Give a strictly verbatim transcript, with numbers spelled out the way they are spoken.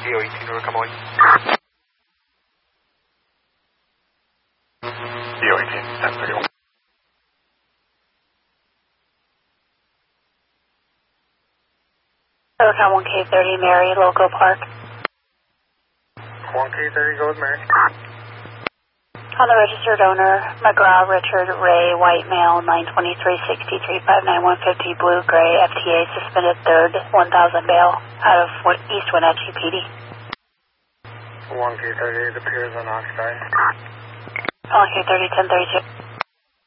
D O eighteen over Kamui. D O eighteen, ten thirty-one. Overcom one K thirty, Mary, Loco Park. one K thirty, go with Mary. On the registered owner, McGraw Richard Ray, white male, nine twenty-three sixty-three five nine one fifty, blue gray, F T A, suspended third, one thousand bail, out of East Wenatchee P D. one K thirty, it appears unoccupied. one K thirty, ten thirty-two.